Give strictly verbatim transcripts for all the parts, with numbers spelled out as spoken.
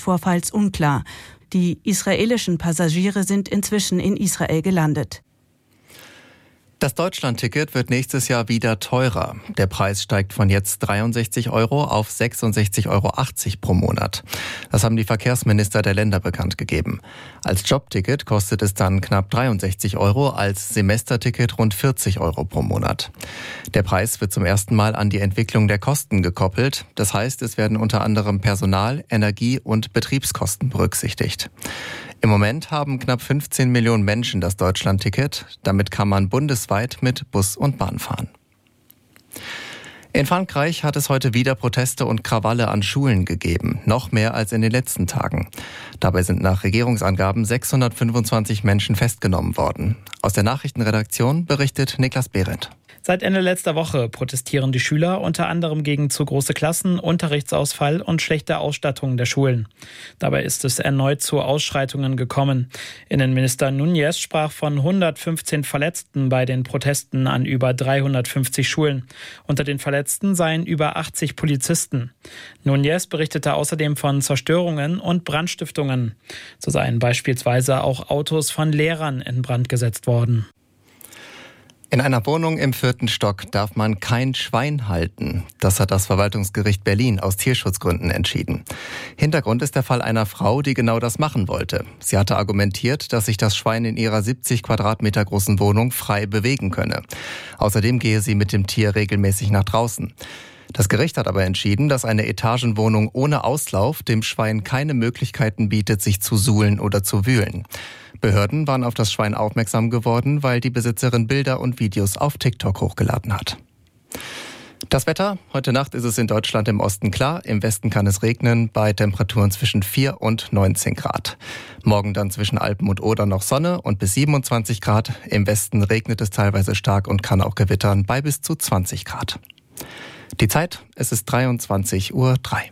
Vorfalls unklar. Die israelischen Passagiere sind inzwischen in Israel gelandet. Das Deutschland-Ticket wird nächstes Jahr wieder teurer. Der Preis steigt von jetzt dreiundsechzig Euro auf sechsundsechzig Euro achtzig pro Monat. Das haben die Verkehrsminister der Länder bekannt gegeben. Als Jobticket kostet es dann knapp dreiundsechzig Euro, als Semesterticket rund vierzig Euro pro Monat. Der Preis wird zum ersten Mal an die Entwicklung der Kosten gekoppelt. Das heißt, es werden unter anderem Personal-, Energie- und Betriebskosten berücksichtigt. Im Moment haben knapp fünfzehn Millionen Menschen das Deutschland-Ticket. Damit kann man bundesweit mit Bus und Bahn fahren. In Frankreich hat es heute wieder Proteste und Krawalle an Schulen gegeben, noch mehr als in den letzten Tagen. Dabei sind nach Regierungsangaben sechshundertfünfundzwanzig Menschen festgenommen worden. Aus der Nachrichtenredaktion berichtet Niklas Behrendt. Seit Ende letzter Woche protestieren die Schüler unter anderem gegen zu große Klassen, Unterrichtsausfall und schlechte Ausstattung der Schulen. Dabei ist es erneut zu Ausschreitungen gekommen. Innenminister Núñez sprach von hundertfünfzehn Verletzten bei den Protesten an über dreihundertfünfzig Schulen. Unter den Verletzten seien über achtzig Polizisten. Núñez berichtete außerdem von Zerstörungen und Brandstiftungen. So seien beispielsweise auch Autos von Lehrern in Brand gesetzt worden. In einer Wohnung im vierten Stock darf man kein Schwein halten. Das hat das Verwaltungsgericht Berlin aus Tierschutzgründen entschieden. Hintergrund ist der Fall einer Frau, die genau das machen wollte. Sie hatte argumentiert, dass sich das Schwein in ihrer siebzig Quadratmeter großen Wohnung frei bewegen könne. Außerdem gehe sie mit dem Tier regelmäßig nach draußen. Das Gericht hat aber entschieden, dass eine Etagenwohnung ohne Auslauf dem Schwein keine Möglichkeiten bietet, sich zu suhlen oder zu wühlen. Behörden waren auf das Schwein aufmerksam geworden, weil die Besitzerin Bilder und Videos auf TikTok hochgeladen hat. Das Wetter: Heute Nacht ist es in Deutschland im Osten klar, im Westen kann es regnen, bei Temperaturen zwischen vier und neunzehn Grad. Morgen dann zwischen Alpen und Oder noch Sonne und bis siebenundzwanzig Grad. Im Westen regnet es teilweise stark und kann auch gewittern bei bis zu zwanzig Grad. Die Zeit: Es ist dreiundzwanzig Uhr drei.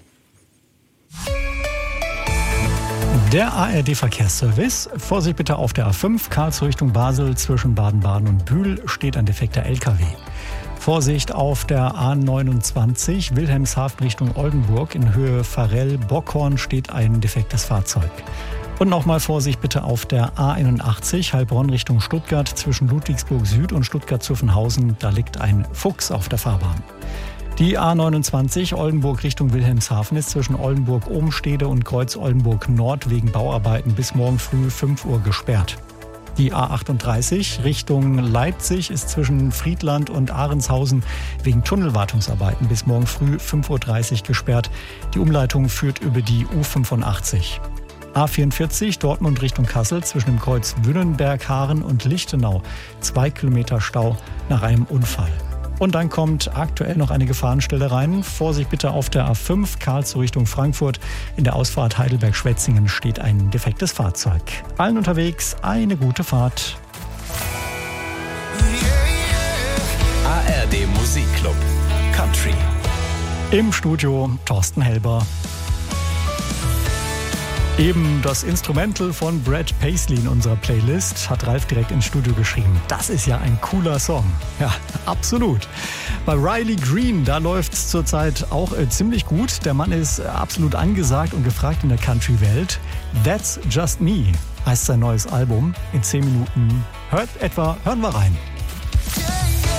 Der A R D-Verkehrsservice. Vorsicht bitte auf der A fünf, Karlsruhe Richtung Basel, zwischen Baden-Baden und Bühl steht ein defekter L K W. Vorsicht auf der A neunundzwanzig, Wilhelmshaven Richtung Oldenburg, in Höhe Farell-Bockhorn steht ein defektes Fahrzeug. Und nochmal Vorsicht bitte auf der A einundachtzig, Heilbronn Richtung Stuttgart, zwischen Ludwigsburg Süd und Stuttgart-Zuffenhausen, da liegt ein Fuchs auf der Fahrbahn. Die A neunundzwanzig Oldenburg Richtung Wilhelmshaven ist zwischen Oldenburg-Obenstede und Kreuz-Oldenburg Nord wegen Bauarbeiten bis morgen früh fünf Uhr gesperrt. Die A achtunddreißig Richtung Leipzig ist zwischen Friedland und Ahrenshausen wegen Tunnelwartungsarbeiten bis morgen früh fünf Uhr dreißig gesperrt. Die Umleitung führt über die U fünfundachtzig. A vierundvierzig Dortmund Richtung Kassel zwischen dem Kreuz Wünnenberg-Haaren und Lichtenau. Zwei Kilometer Stau nach einem Unfall. Und dann kommt aktuell noch eine Gefahrenstelle rein. Vorsicht bitte auf der A fünf, Karlsruhe Richtung Frankfurt. In der Ausfahrt Heidelberg-Schwetzingen steht ein defektes Fahrzeug. Allen unterwegs eine gute Fahrt. A R D Musikclub Country. Im Studio Thorsten Helber. Eben das Instrumental von Brad Paisley in unserer Playlist hat Ralf direkt ins Studio geschrieben. Das ist ja ein cooler Song. Ja, absolut. Bei Riley Green, da läuft es zurzeit auch äh, ziemlich gut. Der Mann ist äh, absolut angesagt und gefragt in der Country-Welt. That's Just Me heißt sein neues Album. In zehn Minuten hört etwa, hören wir rein.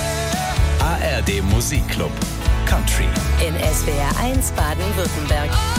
A R D Musikclub Country. In S W R eins Baden-Württemberg.